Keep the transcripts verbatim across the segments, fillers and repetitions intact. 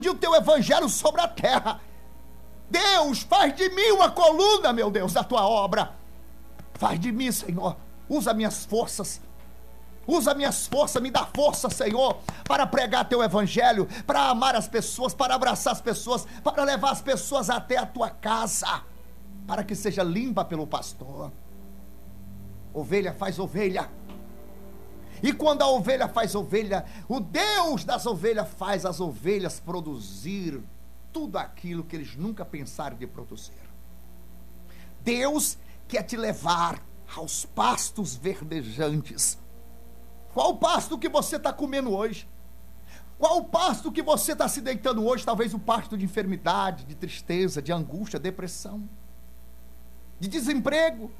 o teu evangelho sobre a terra. Deus, faz de mim uma coluna, meu Deus, da tua obra. Faz de mim, Senhor, usa minhas forças, usa minhas forças, me dá força, Senhor, para pregar teu evangelho, para amar as pessoas, para abraçar as pessoas, para levar as pessoas até a tua casa, para que seja limpa pelo pastor. Ovelha faz ovelha, e quando a ovelha faz ovelha, o Deus das ovelhas faz as ovelhas produzir tudo aquilo que eles nunca pensaram de produzir. Deus quer te levar aos pastos verdejantes. Qual o pasto que você está comendo hoje? Qual o pasto que você está se deitando hoje? Talvez o pasto de enfermidade, de tristeza, de angústia, depressão, de desemprego.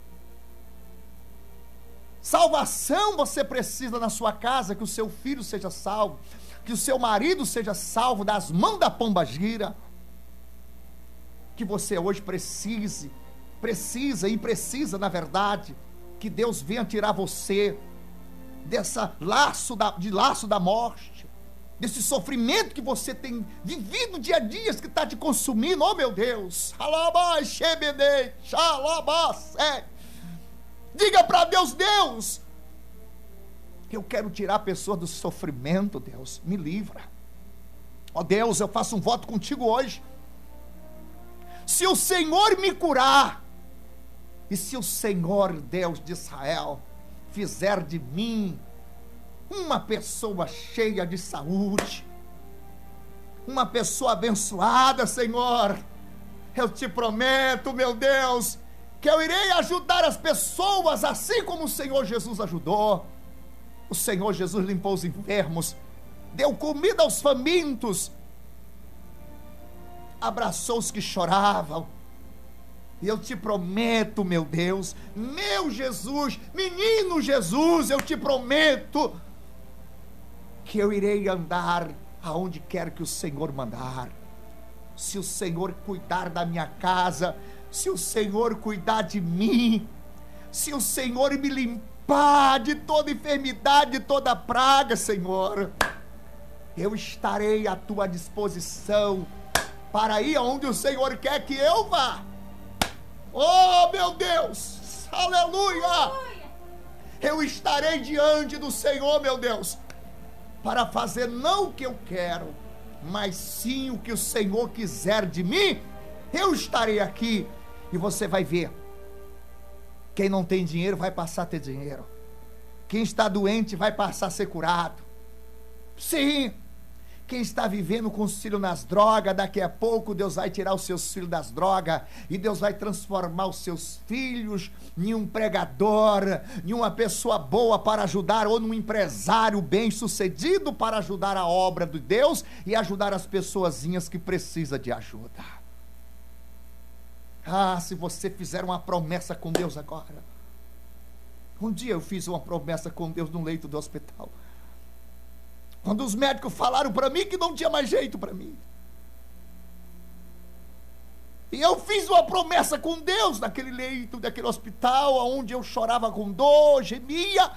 Salvação você precisa na sua casa, que o seu filho seja salvo, que o seu marido seja salvo das mãos da pombagira. Que você hoje precise, precisa e precisa, na verdade, que Deus venha tirar você dessa laço da, de laço da morte, desse sofrimento que você tem vivido dia a dia, que está te consumindo. Oh meu Deus, diga para Deus: Deus, eu quero tirar a pessoa do sofrimento. Deus, me livra. Ó Deus, eu faço um voto contigo hoje. Se o Senhor me curar, e se o Senhor, Deus de Israel, fizer de mim uma pessoa cheia de saúde, uma pessoa abençoada, Senhor, eu te prometo, meu Deus, que eu irei ajudar as pessoas assim como o Senhor Jesus ajudou. O Senhor Jesus limpou os enfermos, deu comida aos famintos, abraçou os que choravam. E eu te prometo, meu Deus, meu Jesus, menino Jesus, eu te prometo que eu irei andar aonde quer que o Senhor mandar. Se o Senhor cuidar da minha casa, se o Senhor cuidar de mim, se o Senhor me limpar de toda enfermidade, de toda praga, Senhor, eu estarei à tua disposição para ir aonde o Senhor quer que eu vá. Oh meu Deus, aleluia! Eu estarei diante do Senhor, meu Deus, para fazer não o que eu quero, mas sim o que o Senhor quiser de mim. Eu estarei aqui e você vai ver. Quem não tem dinheiro vai passar a ter dinheiro. Quem está doente vai passar a ser curado. Sim. Quem está vivendo com os filhos nas drogas, daqui a pouco Deus vai tirar os seus filhos das drogas, e Deus vai transformar os seus filhos em um pregador, em uma pessoa boa para ajudar, ou num empresário bem sucedido para ajudar a obra de Deus e ajudar as pessoazinhas que precisam de ajuda. Ah, se você fizer uma promessa com Deus agora. Um dia eu fiz uma promessa com Deus no leito do hospital, quando os médicos falaram para mim que não tinha mais jeito para mim. E eu fiz uma promessa com Deus naquele leito, daquele hospital, onde eu chorava com dor, gemia,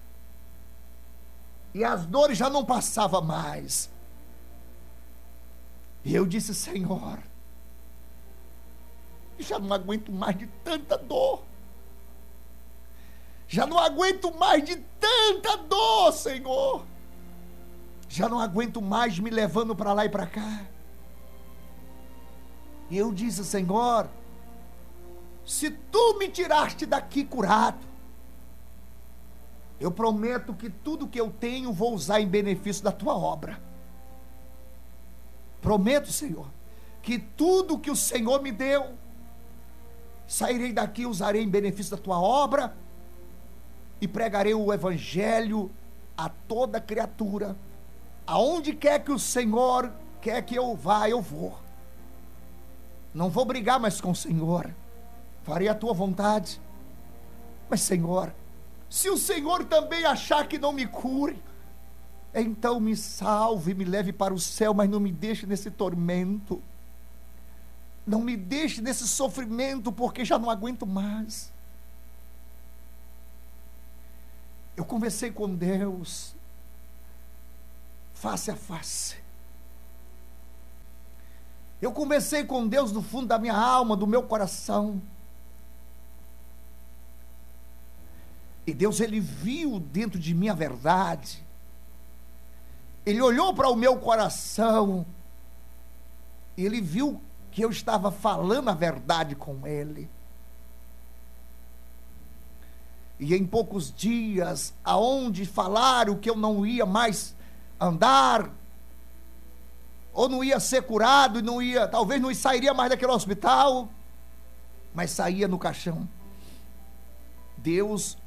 e as dores já não passavam mais. E eu disse: Senhor, já não aguento mais de tanta dor, já não aguento mais de tanta dor, Senhor, já não aguento mais me levando para lá e para cá. E eu disse: Senhor, se tu me tiraste daqui curado, eu prometo que tudo que eu tenho vou usar em benefício da tua obra. Prometo, Senhor, que tudo que o Senhor me deu, sairei daqui e usarei em benefício da tua obra, e pregarei o evangelho a toda criatura. Aonde quer que o Senhor quer que eu vá, eu vou. Não vou brigar mais com o Senhor, farei a tua vontade. Mas, Senhor, se o Senhor também achar que não me cure, então me salve e me leve para o céu, mas não me deixe nesse tormento, não me deixe nesse sofrimento, porque já não aguento mais. Eu conversei com Deus face a face. Eu conversei com Deus do fundo da minha alma, do meu coração. E Deus, Ele viu dentro de mim a verdade. Ele olhou para o meu coração. E Ele viu que eu estava falando a verdade com Ele. E em poucos dias, aonde falaram que eu não ia mais andar, ou não ia ser curado, e não ia, talvez não sairia mais daquele hospital, mas saía no caixão. Deus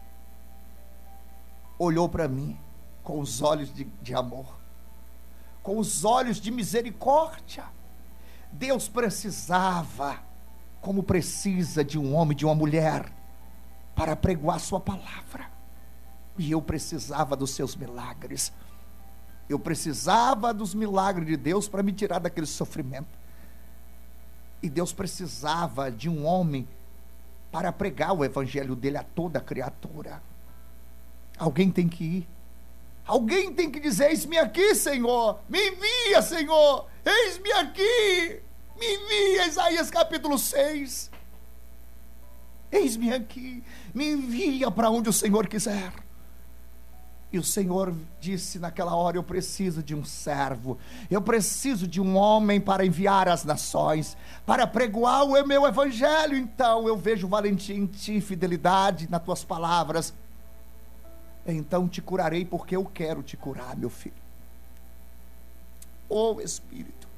olhou para mim com os olhos de, de amor, com os olhos de misericórdia. Deus precisava, como precisa de um homem, de uma mulher, para pregoar sua palavra. E eu precisava dos seus milagres. Eu precisava dos milagres de Deus para me tirar daquele sofrimento. E Deus precisava de um homem para pregar o evangelho dele a toda criatura. Alguém tem que ir. Alguém tem que dizer: eis-me aqui, Senhor. Me envia, Senhor. Eis-me aqui. Me envia. Isaías capítulo seis. Eis-me aqui. Me envia para onde o Senhor quiser. E o Senhor disse naquela hora: eu preciso de um servo, eu preciso de um homem para enviar às nações, para pregoar o meu evangelho. Então eu vejo valentia em ti, fidelidade nas tuas palavras. Então te curarei, porque eu quero te curar, meu filho. Oh Espírito,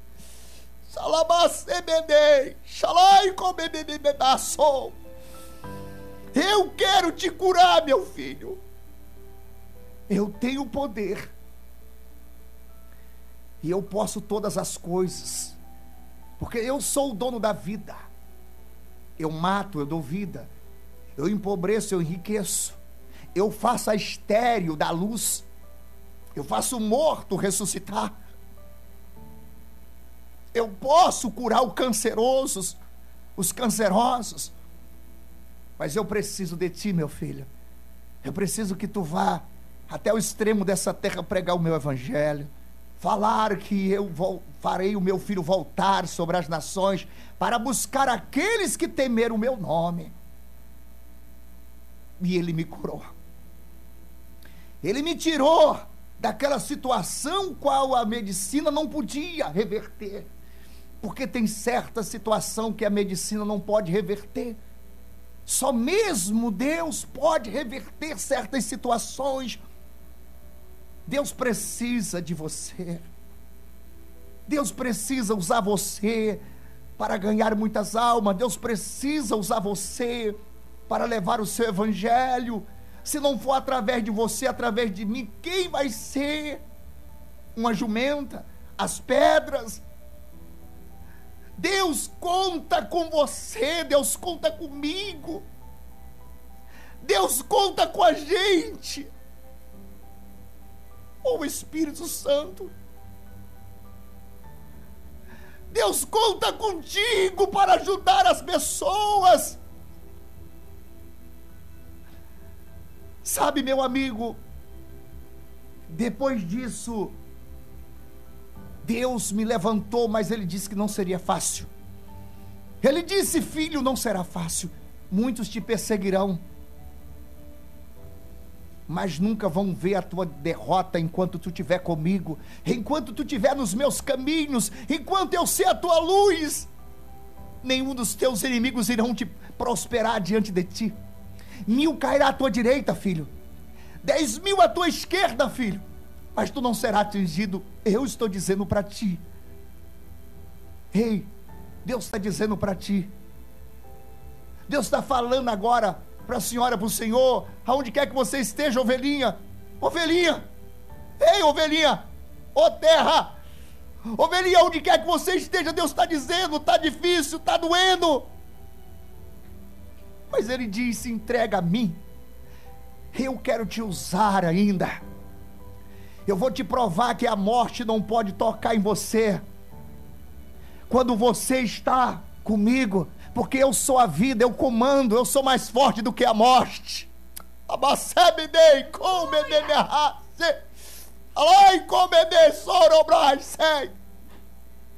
eu quero te curar, meu filho. Eu tenho poder, e eu posso todas as coisas, porque eu sou o dono da vida. Eu mato, eu dou vida, eu empobreço, eu enriqueço, eu faço a estéril da luz, eu faço o morto ressuscitar, eu posso curar os cancerosos, os cancerosos. Mas eu preciso de ti, meu filho. Eu preciso que tu vá até o extremo dessa terra pregar o meu evangelho, falar que eu vou, farei o meu filho voltar sobre as nações para buscar aqueles que temeram o meu nome. E ele me curou. Ele me tirou daquela situação qual a medicina não podia reverter, porque tem certa situação que a medicina não pode reverter. Só mesmo Deus pode reverter certas situações. Deus precisa de você. Deus precisa usar você para ganhar muitas almas. Deus precisa usar você para levar o seu evangelho. Se não for através de você, através de mim, quem vai ser? Uma jumenta? As pedras? Deus conta com você, Deus conta comigo, Deus conta com a gente. Oh Espírito Santo, Deus conta contigo para ajudar as pessoas. Sabe, meu amigo, depois disso, Deus me levantou, mas Ele disse que não seria fácil. Ele disse: filho, não será fácil. Muitos te perseguirão, mas nunca vão ver a tua derrota enquanto tu estiver comigo, enquanto tu estiver nos meus caminhos, enquanto eu ser a tua luz. Nenhum dos teus inimigos irão te prosperar diante de ti. Mil cairá à tua direita, filho, dez mil à tua esquerda, filho, mas tu não será atingido. Eu estou dizendo para ti. Ei, Deus está dizendo para ti. Deus está falando agora para a senhora, para o senhor, aonde quer que você esteja, ovelhinha, ovelhinha, ei, ovelhinha, ô terra, ovelhinha, onde quer que você esteja, Deus está dizendo: está difícil, está doendo, mas Ele diz: se entrega a mim, eu quero te usar ainda. Eu vou te provar que a morte não pode tocar em você, quando você está comigo, porque eu sou a vida, eu comando, eu sou mais forte do que a morte. Abacebidei, come me race, alai come me sorobrai sei.